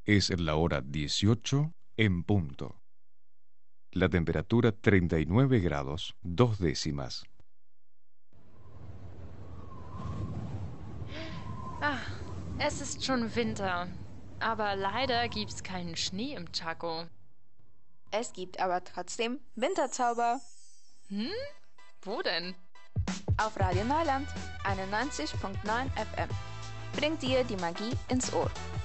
Es la hora 18 en punto. La temperatura 39 grados, 2 décimas. Ach, es ist schon Winter. Aber leider gibt's keinen Schnee im Chaco. Es gibt aber trotzdem Winterzauber. Hm? Wo denn? Auf Radio Neuland 91.9 FM. Bringt dir die Magie ins Ohr.